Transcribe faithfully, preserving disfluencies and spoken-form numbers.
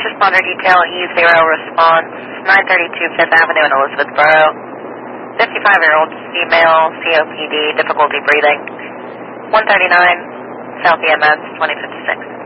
responder detail, E zero response, nine thirty-two Fifth Avenue in Elizabethboro. fifty-five-year-old female, C O P D, difficulty breathing. one thirty-nine South E M S, twenty fifty-six.